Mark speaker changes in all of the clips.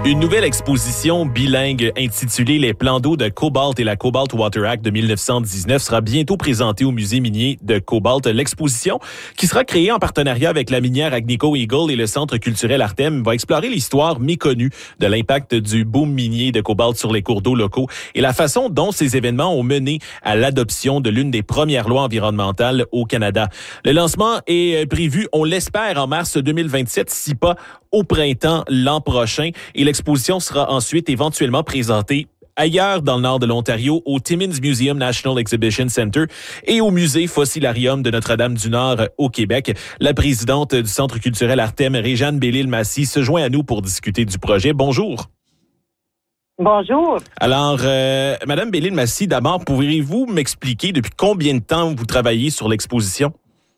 Speaker 1: Une nouvelle exposition bilingue intitulée Les plans d'eau de Cobalt et la Cobalt Water Act de 1919 sera bientôt présentée au musée minier de Cobalt. L'exposition, qui sera créée en partenariat avec la minière Agnico Eagle et le centre culturel Artem, va explorer l'histoire méconnue de l'impact du boom minier de Cobalt sur les cours d'eau locaux et la façon dont ces événements ont mené à l'adoption de l'une des premières lois environnementales au Canada. Le lancement est prévu, on l'espère, en mars 2027, si pas au printemps l'an prochain. Et l'exposition sera ensuite éventuellement présentée ailleurs dans le nord de l'Ontario, au Timmins Museum National Exhibition Centre et au musée Fossilarium de Notre-Dame-du-Nord au Québec. La présidente du Centre culturel Artem, Réjeanne Bellil-Massy, se joint à nous pour discuter du projet. Bonjour.
Speaker 2: Bonjour.
Speaker 1: Alors, Madame Bellil-Massy, d'abord, pourriez-vous m'expliquer depuis combien de temps vous travaillez sur l'exposition?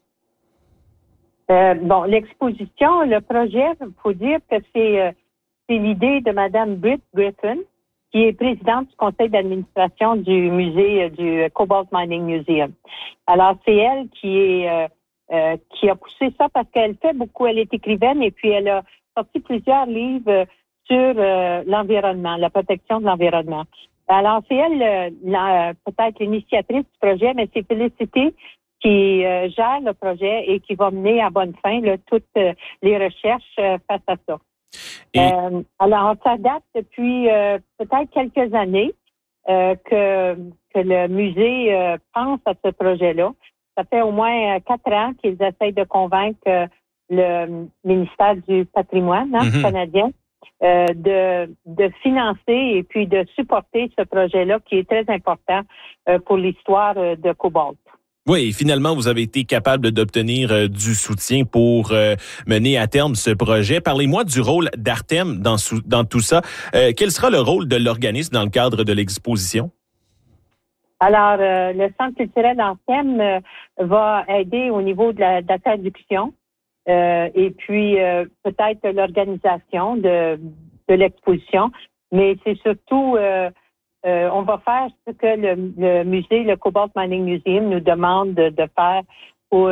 Speaker 2: L'exposition, le projet, il faut dire que c'est l'idée de Mme Britt Griffin, qui est présidente du conseil d'administration du musée du Cobalt Mining Museum. Alors, c'est elle qui a poussé ça parce qu'elle fait beaucoup, elle est écrivaine et puis elle a sorti plusieurs livres sur l'environnement, la protection de l'environnement. Alors, c'est elle, peut-être l'initiatrice du projet, mais c'est Félicité qui gère le projet et qui va mener à bonne fin toutes les recherches face à ça. Alors, ça date depuis peut-être quelques années que le musée pense à ce projet-là. Ça fait au moins 4 ans qu'ils essayent de convaincre le ministère du patrimoine canadien de financer et puis de supporter ce projet-là qui est très important pour l'histoire de Cobalt.
Speaker 1: Oui, et finalement, vous avez été capable d'obtenir du soutien pour mener à terme ce projet. Parlez-moi du rôle d'Artem dans tout ça. Quel sera le rôle de l'organisme dans le cadre de l'exposition?
Speaker 2: Alors, le Centre culturel Artem va aider au niveau de la traduction et puis peut-être l'organisation de l'exposition, mais c'est surtout... on va faire ce que le musée, le Cobalt Mining Museum, nous demande de faire pour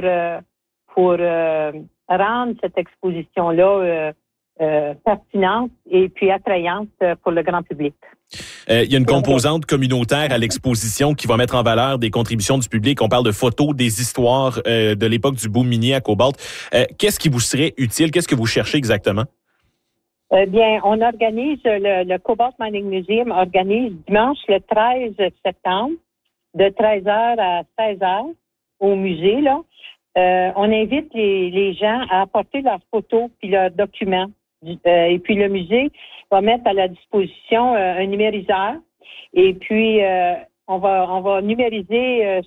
Speaker 2: rendre cette exposition-là pertinente et puis attrayante pour le grand public.
Speaker 1: Il y a une composante communautaire à l'exposition qui va mettre en valeur des contributions du public. On parle de photos, des histoires de l'époque du boom minier à Cobalt. Qu'est-ce qui vous serait utile? Qu'est-ce que vous cherchez exactement?
Speaker 2: On organise, le Cobalt Mining Museum organise dimanche le 13 septembre de 13h à 16h au musée, là. On invite les gens à apporter leurs photos puis leurs documents. Et puis le musée va mettre à la disposition un numériseur. Et puis on va numériser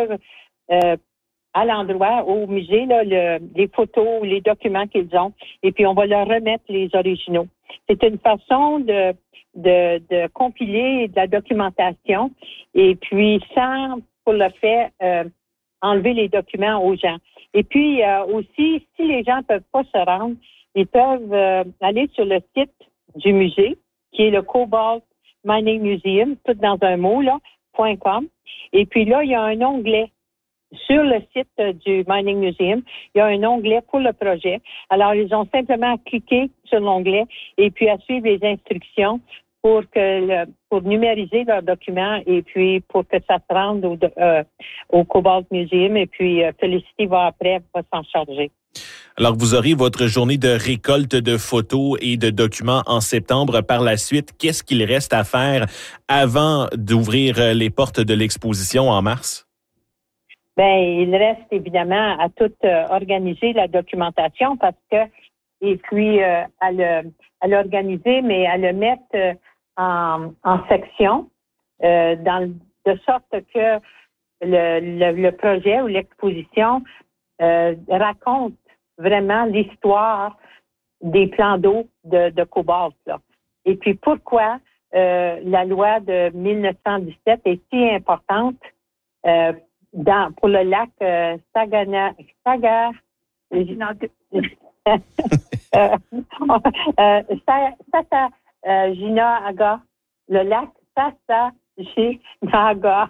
Speaker 2: à l'endroit, au musée, là, les photos, les documents qu'ils ont, et puis on va leur remettre les originaux. C'est une façon de compiler de la documentation, et puis sans, pour le fait, enlever les documents aux gens. Et puis aussi, si les gens ne peuvent pas se rendre, ils peuvent aller sur le site du musée, qui est le Cobalt Mining Museum, tout dans un mot, là, .com. Et puis là, il y a un onglet. Sur le site du Mining Museum, il y a un onglet pour le projet. Alors, ils ont simplement à cliquer sur l'onglet et puis à suivre les instructions pour numériser leurs documents et puis pour que ça se rende au Cobalt Museum. Et puis, Félicité va s'en charger.
Speaker 1: Alors, vous aurez votre journée de récolte de photos et de documents en septembre. Par la suite, qu'est-ce qu'il reste à faire avant d'ouvrir les portes de l'exposition en mars?
Speaker 2: Il reste évidemment à tout organiser la documentation et puis à l'organiser, mais à le mettre en section de sorte que le projet ou l'exposition raconte vraiment l'histoire des plans d'eau de Cobalt, là. Et puis pourquoi la loi de 1917 est si importante pour le lac Sataginaga, le lac Sataginaga.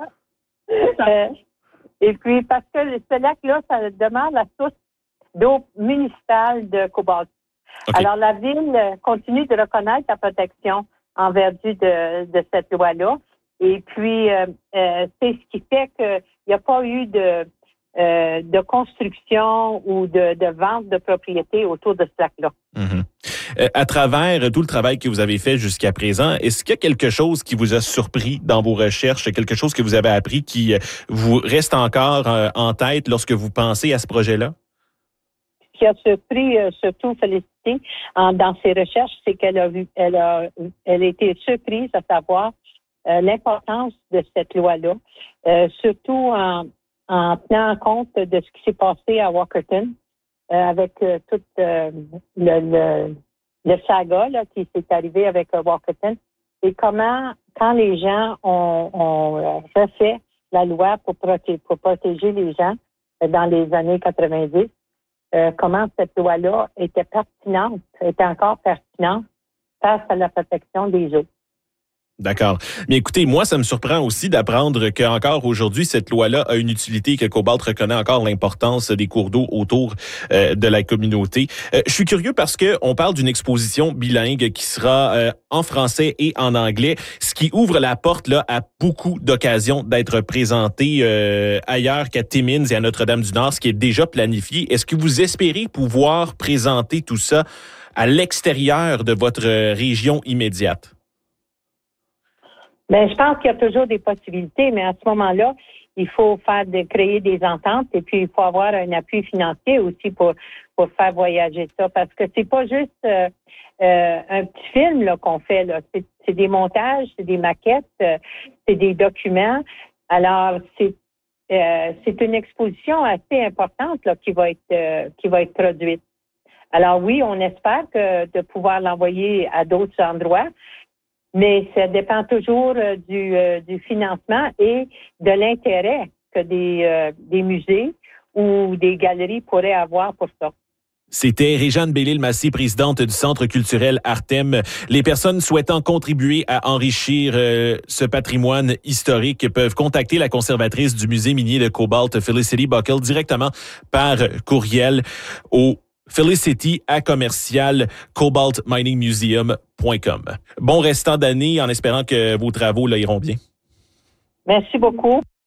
Speaker 2: Et puis, parce que ce lac-là, ça demande la source d'eau municipale de Cobalt. Okay. Alors, la Ville continue de reconnaître la protection en vertu de cette loi-là. Et puis, c'est ce qui fait qu'il n'y a pas eu de construction ou de vente de propriété autour de ce lac-là.
Speaker 1: Mm-hmm. À travers tout le travail que vous avez fait jusqu'à présent, est-ce qu'il y a quelque chose qui vous a surpris dans vos recherches, quelque chose que vous avez appris qui vous reste encore en tête lorsque vous pensez à ce projet-là?
Speaker 2: Ce qui a surpris surtout Félicité dans ses recherches, c'est qu'elle a été surprise à savoir l'importance de cette loi-là, surtout en tenant compte de ce qui s'est passé à Walkerton, avec tout le saga là, qui s'est arrivé avec Walkerton, et comment, quand les gens ont refait la loi pour protéger les gens dans les années 90, comment cette loi-là était encore pertinente face à la protection des eaux.
Speaker 1: D'accord. Mais écoutez, moi, ça me surprend aussi d'apprendre qu'encore aujourd'hui, cette loi-là a une utilité, que Cobalt reconnaît encore l'importance des cours d'eau autour de la communauté. Je suis curieux parce que on parle d'une exposition bilingue qui sera en français et en anglais, ce qui ouvre la porte là à beaucoup d'occasions d'être présentée ailleurs qu'à Timmins et à Notre-Dame-du-Nord, ce qui est déjà planifié. Est-ce que vous espérez pouvoir présenter tout ça à l'extérieur de votre région immédiate?
Speaker 2: Ben, je pense qu'il y a toujours des possibilités, mais à ce moment-là, il faut créer des ententes et puis il faut avoir un appui financier aussi pour faire voyager ça, parce que c'est pas juste un petit film là qu'on fait là, c'est des montages, c'est des maquettes, c'est des documents. Alors c'est une exposition assez importante là qui va être produite. Alors oui, on espère de pouvoir l'envoyer à d'autres endroits. Mais ça dépend toujours du financement et de l'intérêt que des musées ou des galeries pourraient avoir pour ça.
Speaker 1: C'était Réjeanne Bellil-Massé, présidente du Centre culturel Artem. Les personnes souhaitant contribuer à enrichir ce patrimoine historique peuvent contacter la conservatrice du musée minier de Cobalt, Felicity Buckle, directement par courriel au felicity@cobaltminingmuseum.com. Bon restant d'année en espérant que vos travaux là iront bien.
Speaker 2: Merci beaucoup.